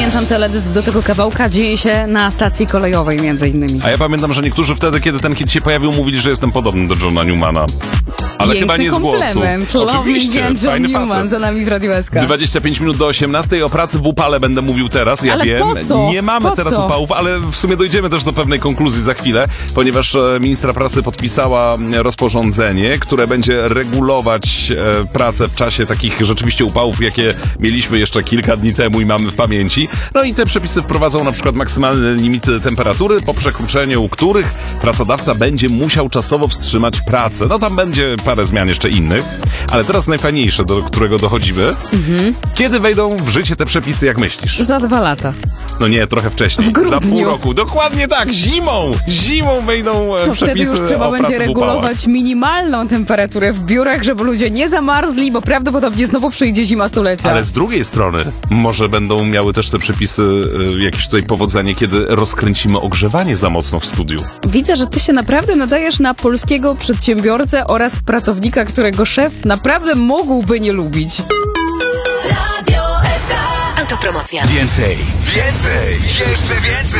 pamiętam teledysk do tego kawałka, dzieje się na stacji kolejowej między innymi. A ja pamiętam, że niektórzy wtedy, kiedy ten hit się pojawił, mówili, że jestem podobny do Johna Newmana. Ale piękny chyba nie z głosu. Oczywiście, John fajny Newman facet. za nami w Radiu SK. 25 minut do 18. O pracy w upale będę mówił teraz, ja ale wiem. Po co? Nie mamy po teraz co? upałów, ale w sumie dojdziemy też do pewnej konkluzji za chwilę, ponieważ ministra pracy podpisała rozporządzenie, które będzie regulować pracę w czasie takich rzeczywiście upałów, jakie mieliśmy jeszcze kilka dni temu i mamy w pamięci. No i te przepisy wprowadzą na przykład maksymalne limity temperatury, po przekroczeniu których pracodawca będzie musiał czasowo wstrzymać pracę. No tam będzie parę zmian jeszcze innych, ale teraz najfajniejsze, do którego dochodzimy. Kiedy wejdą w życie te przepisy, jak myślisz? Za 2 lata. No nie, trochę wcześniej. W grudniu. Za pół roku. Dokładnie tak, zimą! Zimą wejdą To przepisy wtedy już trzeba o będzie pracy w regulować minimalną temperaturę w biurach, żeby ludzie nie zamarzli, bo prawdopodobnie znowu przyjdzie zima stulecia. Ale z drugiej strony, może będą miały też te przepisy jakieś tutaj powodzenie, kiedy rozkręcimy ogrzewanie za mocno w studiu. Widzę, że ty się naprawdę nadajesz na polskiego przedsiębiorcę oraz pracownika, którego szef naprawdę mógłby nie lubić. Radio SK. Autopromocja. Więcej, jeszcze więcej!